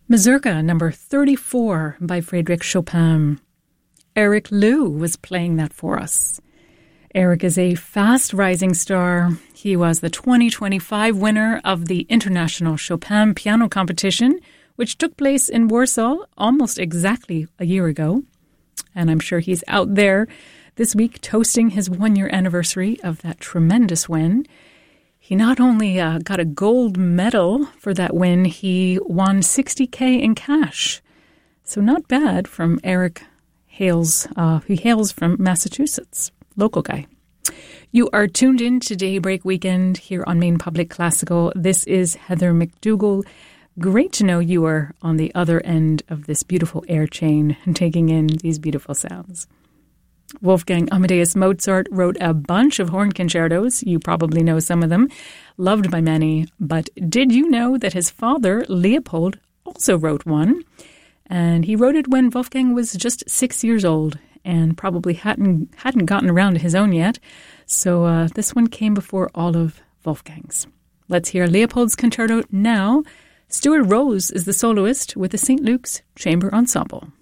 Mazurka number 34 by Frédéric Chopin. Eric Liu was playing that for us. Eric is a fast rising star. He was the 2025 winner of the International Chopin Piano Competition, which took place in Warsaw almost exactly a year ago. And I'm sure he's out there this week toasting his 1-year anniversary of that tremendous win. He not only got a gold medal for that win, he won $60,000 in cash. So not bad from Eric Hales. He hails from Massachusetts, local guy. You are tuned in to Daybreak Weekend here on Maine Public Classical. This is Heather McDougall. Great to know you are on the other end of this beautiful air chain and taking in these beautiful sounds. Wolfgang Amadeus Mozart wrote a bunch of horn concertos. You probably know some of them, loved by many. But did you know that his father, Leopold, also wrote one? And he wrote it when Wolfgang was just 6 years old and probably hadn't gotten around to his own yet. So this one came before all of Wolfgang's. Let's hear Leopold's concerto now. Stuart Rose is the soloist with the St. Luke's Chamber Ensemble.